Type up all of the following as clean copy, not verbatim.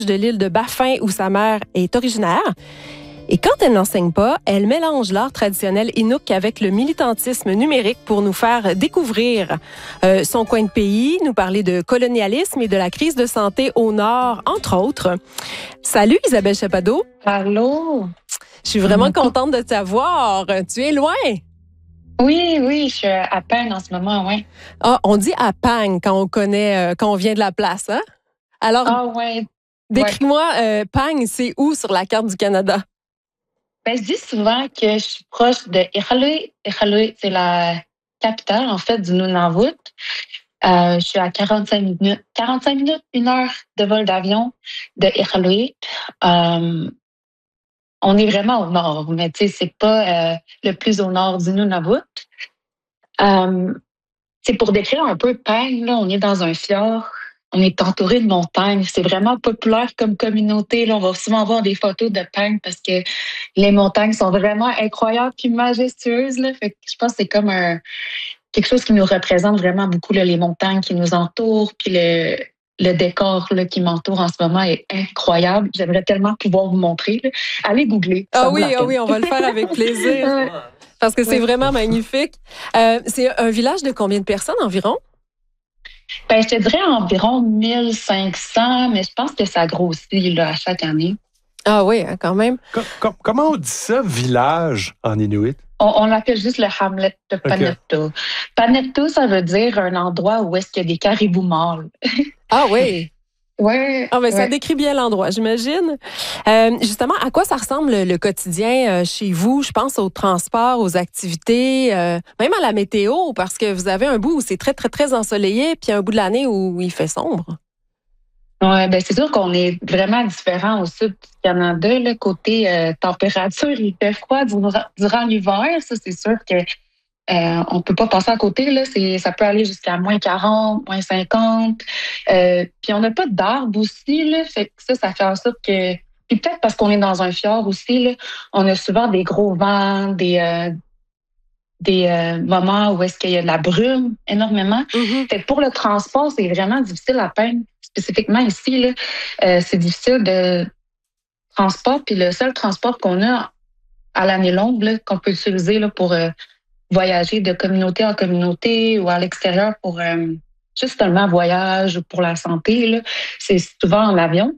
de l'île de Baffin où sa mère est originaire. Et quand elle n'enseigne pas, elle mélange l'art traditionnel Inuk avec le militantisme numérique pour nous faire découvrir son coin de pays, nous parler de colonialisme et de la crise de santé au Nord, entre autres. Salut Isabelle Chappado. Allô? Je suis vraiment contente de t'avoir. Tu es loin? Oui, je suis à peine en ce moment, oui. Ah, on dit à Pang quand on connaît, quand on vient de la place, hein? Alors, Ouais. décris-moi, Pang, c'est où sur la carte du Canada? Ben, je dis souvent que je suis proche de Iqaluit. Iqaluit, c'est la capitale, en fait, du Nunavut. Je suis à 45 minutes, 1 heure de vol d'avion de Iqaluit. On est vraiment au nord, mais tu sais, c'est pas le plus au nord du Nunavut. C'est pour décrire un peu Pang, là, on est dans un fjord. On est entouré de montagnes. C'est vraiment populaire comme communauté. Là, on va souvent voir des photos de Pang parce que les montagnes sont vraiment incroyables et majestueuses. Là. Fait que je pense que c'est comme quelque chose qui nous représente vraiment beaucoup, là, les montagnes qui nous entourent. Puis le décor là, qui m'entoure en ce moment est incroyable. J'aimerais tellement pouvoir vous montrer. Là. Allez googler. Ah oui, on va le faire avec plaisir. Parce que c'est vraiment magnifique. C'est un village de combien de personnes environ? Ben, je te dirais environ 1500, mais je pense que ça grossit là, à chaque année. Ah oui, quand même. Comment on dit ça, village, en Inuit? On l'appelle juste le hamlet de Panetto. Okay. Panetto, ça veut dire un endroit où est-ce qu'il y a des caribous mâles. Ah oui? Oui. Ah, ben, ça décrit bien l'endroit, j'imagine. Justement, à quoi ça ressemble le quotidien chez vous? Je pense au transport, aux activités, même à la météo, parce que vous avez un bout où c'est très, très, très ensoleillé, puis un bout de l'année où il fait sombre. Oui, ben c'est sûr qu'on est vraiment différent au sud du Canada. Là, côté température, il fait froid durant l'hiver. Ça, c'est sûr que on peut pas passer à côté. Là. Ça peut aller jusqu'à moins 40, moins 50. Puis on n'a pas d'arbres aussi. Là, fait que ça fait en sorte que... Puis peut-être parce qu'on est dans un fjord aussi, là, on a souvent des gros vents, des moments où est-ce qu'il y a de la brume énormément. Mm-hmm. Fait que pour le transport, c'est vraiment difficile à peindre. Spécifiquement ici, là, c'est difficile de transport. Puis le seul transport qu'on a à l'année longue, là, qu'on peut utiliser là, pour voyager de communauté en communauté ou à l'extérieur pour juste seulement voyage ou pour la santé, là, c'est souvent en avion.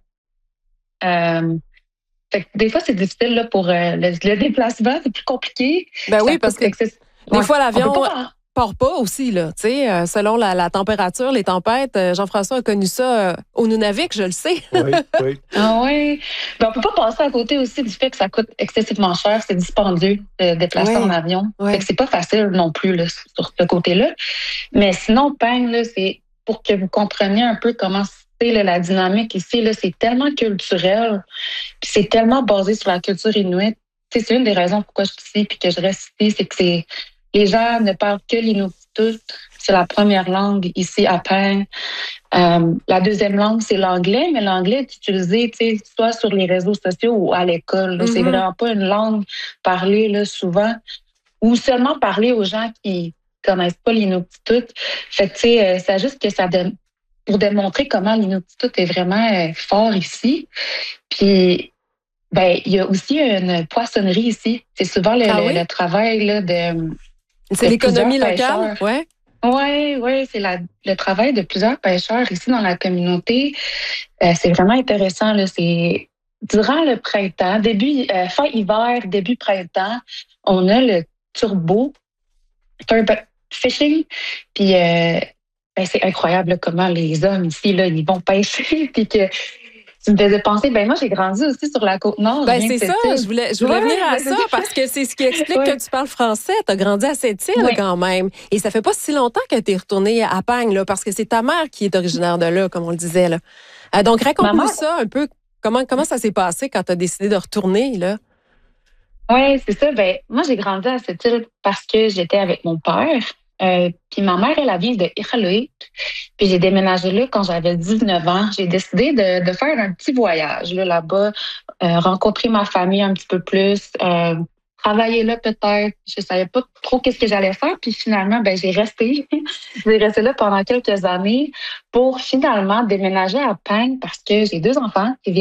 Fait que des fois, c'est difficile là, pour le déplacement, c'est plus compliqué. Ben oui, parce que des fois, l'avion part pas aussi, là, tu sais, selon la température, les tempêtes. Jean-François a connu ça au Nunavik, je le sais. Oui. Ah oui. Ben, on peut pas passer à côté aussi du fait que ça coûte excessivement cher, c'est dispendieux de déplacer en avion. Fait que c'est pas facile non plus là, sur ce côté-là. Mais sinon, Pang, là, c'est pour que vous compreniez un peu comment c'est là, la dynamique ici, là, c'est tellement culturel, puis c'est tellement basé sur la culture inuite. C'est une des raisons pourquoi je suis ici puis que je reste ici, c'est que les gens ne parlent que l'Inuktitut. C'est la première langue ici à Pang. La deuxième langue, c'est l'anglais, mais l'anglais est utilisé soit sur les réseaux sociaux ou à l'école. Mm-hmm. C'est vraiment pas une langue parlée là, souvent ou seulement parlée aux gens qui connaissent pas l'Inuktitut. Fait que c'est juste que ça donne pour démontrer comment l'Inuktitut est vraiment fort ici. Puis ben il y a aussi une poissonnerie ici. C'est souvent le travail là, de c'est l'économie locale, ouais. Oui, c'est le travail de plusieurs pêcheurs ici dans la communauté. C'est vraiment intéressant. Là. C'est durant le printemps, fin hiver, début printemps, on a le turbo fishing. Puis c'est incroyable là, comment les hommes ici là, ils vont pêcher. Puis que tu me faisais penser, moi, j'ai grandi aussi sur la Côte-Nord. C'est ça, je voulais venir à ça parce que c'est ce qui explique que tu parles français. Tu as grandi à Sept-Îles quand même. Et ça fait pas si longtemps que tu es retournée à Pang, là, parce que c'est ta mère qui est originaire de là, comme on le disait. Là. Donc, raconte-nous ça un peu. Comment ça s'est passé quand tu as décidé de retourner, là? Oui, c'est ça. Moi, j'ai grandi à Sept-Îles parce que j'étais avec mon père. Puis ma mère, elle vient de Iqaluit. Puis j'ai déménagé là quand j'avais 19 ans. J'ai décidé de faire un petit voyage là-bas, rencontrer ma famille un petit peu plus, travailler là peut-être. Je savais pas trop qu'est-ce que j'allais faire. Puis finalement, j'ai resté. J'ai resté là pendant quelques années pour finalement déménager à Pang parce que j'ai 2 enfants qui viennent